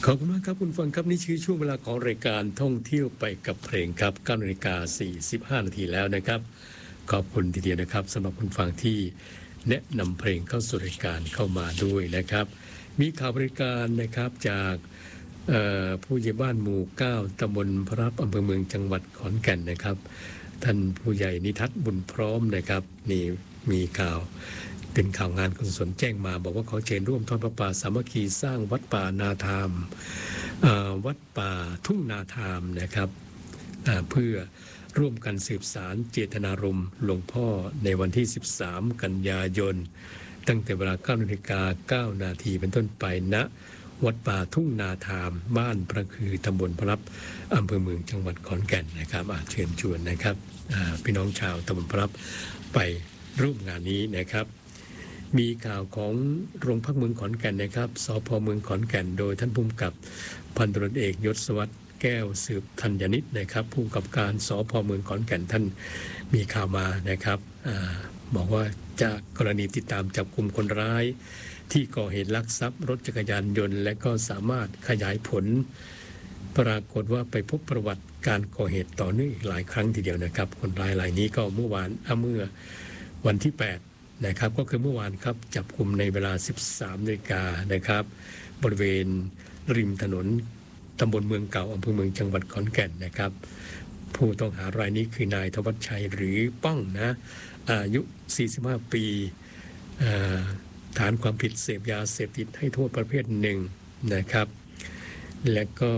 ขอบคุณมากครับคุณฟังครับนี่คือช่วงเวลาของรายการท่องเที่ยวไปกับเพลงครับ9:45 นาทีแล้วนะครับขอบคุณทีเดียวนะครับสำหรับคุณฟังที่แนะนำเพลงเข้าสู่รายการเข้ามาด้วยนะครับมีข่าวบริการนะครับจากผู้ใหญ่บ้านหมู่9ตำบลพระรับอำเภอเมืองจังหวัดขอนแก่นนะครับท่านผู้ใหญ่นิทัศน์บุญพร้อมนะครับนี่มีข่าวเป็นข่าวงานกุศลแจ้งมาบอกว่าเขาเชิญร่วมทอดพระป่าสามัคคีสร้างวัดป่านาธรรมวัดป่าทุ่งนาธรรมนะครับเพื่อร่วมกันสืบสารเจตนารมณ์หลวงพ่อในวันที่13กันยายนตั้งแต่เวลา 9:09 นาทีเป็นต้นไปณวัดป่าทุ่งนาธรรมบ้านพระคือตำบลพระรับอำเภอเมืองจังหวัดขอนแก่นนะครับเชิญชวนนะครับพี่น้องชาวตำบลพระรับไปร่วมงานนี้นะครับมีข่าวของโรงพักเมืองขอนแก่นนะครับสภ.เมืองขอนแก่นโดยท่านผู้กำกับพันตำรวจเอกยศวัฒน์แก้วสืบธัญนิตนะครับผู้กำกับการสภ.เมืองขอนแก่นท่านมีข่าวมานะครับบอกว่าจากกรณีติดตามจับกุมคนร้ายที่ก่อเหตุลักทรัพย์รถจักรยานยนต์และก็สามารถขยายผลปรากฏว่าไปพบประวัติการก่อเหตุต่อเนื่องอีกหลายครั้งทีเดียวนะครับคนร้ายรายนี้ก็เมื่อวันที่8นะครับก็คือเมื่อวานครับจับกุมในเวลา 13 นาฬิกานะครับบริเวณริมถนนตำบลเมืองเก่าอำเภอเมืองจังหวัดขอนแก่นนะครับผู้ต้องหารายนี้คือนายธวัชชัยหรือป้องนะอายุ 45 ปีฐานความผิดเสพยาเสพติดให้โทษประเภทหนึ่งนะครับและก็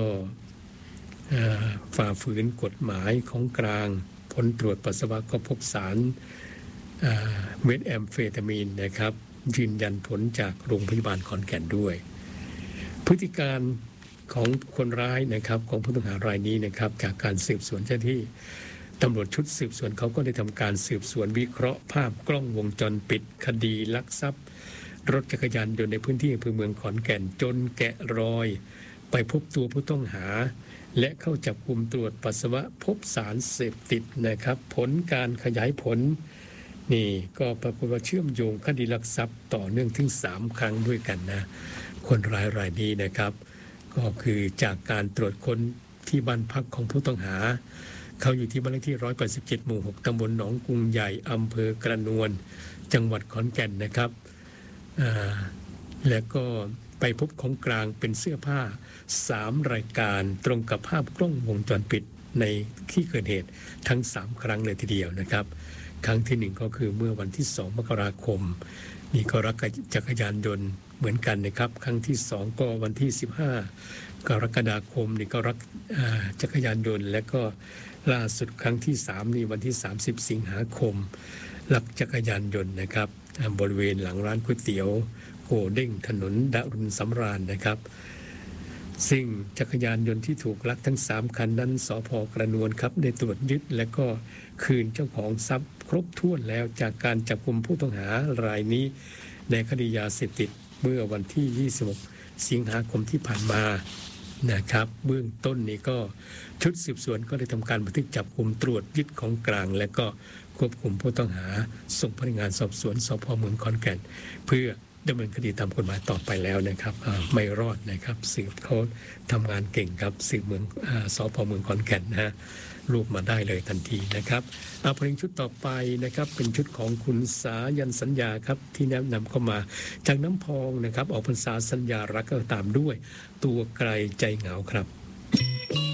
ฝ่าฝืนกฎหมายของกลางผลตรวจปัสสาวะก็พบสารเมทแอมเฟตามีนนะครับยืนยันผลจากโรงพยาบาลขอนแก่นด้วยพฤติการของคนร้ายนะครับของผู้ต้องหารายนี้นะครับจากการสืบสวนเจ้าหน้าที่ตำรวจชุดสืบสวนเขาก็ได้ทำการสืบสวนวิเคราะห์ภาพกล้องวงจรปิดคดีลักทรัพย์รถจักรยานยนต์ในพื้นที่อำเภอเมืองขอนแก่นจนแกะรอยไปพบตัวผู้ต้องหาและเข้าจับกุมตรวจปัสสาวะพบสารเสพติดนะครับผลการขยายผลนี่ก็ปรากฏว่าเชื่อมโยงคดีลักทรัพย์ต่อเนื่องถึง3 ครั้งด้วยกันนะคนร้ายรายนี้นะครับก็คือจากการตรวจค้นที่บ้านพักของผู้ต้องหาเขาอยู่ที่บ้านเลขที่187 หมู่ 6 ตำบลหนองกรุงใหญ่อำเภอกระนวนจังหวัดขอนแก่นนะครับและก็ไปพบของกลางเป็นเสื้อผ้า3 รายการตรงกับภาพกล้องวงจรปิดในที่เกิดเหตุทั้ง3 ครั้งเลยทีเดียวนะครับครั้งที่1ก็คือเมื่อวันที่2 มกราคมนี่ก็รักจักรยานยนต์เหมือนกันนะครับครั้งที่2ก็วันที่15 กรกฎาคมนี่ก็รักจักรยานยนต์และก็ล่าสุดครั้งที่3นี่วันที่30 สิงหาคมลักจักรยานยนต์นะครับบริเวณหลังร้านก๋วยเตี๋ยวโกเด้งถนนดารุณสำราญนะครับซึ่งจักรยานยนต์ที่ถูกลักทั้ง3 คันนั้นสภ.กระนวนครับได้ตรวจยึดและก็คืนเจ้าของทรัพย์ครบถ้วนแล้วจากการจับกุมผู้ต้องหารายนี้ในคดียาเสพติดเมื่อวันที่26 สิงหาคมที่ผ่านมานะครับเบื้องต้นนี้ก็ชุดสืบสวนก็ได้ทำการบันทึกจับกุมตรวจยึดของกลางและก็ควบคุมผู้ต้องหาส่งพนักงานสอบสวนสภ.เมืองขอนแก่นเพื่อดำเนินคดีตามกฎหมายต่อไปแล้วนะครับไม่รอดนะครับสืบเขาทำงานเก่งครับสืบเมืองสภ.เมืองขอนแก่นนะฮะรูปมาได้เลยทันทีนะครับเพลงชุดต่อไปนะครับเป็นชุดของคุณสายันสัญญาครับที่แนะนำเข้ามาจากน้ำพองนะครับออกพรรษาสัญญารักก็ตามด้วยตัวไกลใจเหงาครับ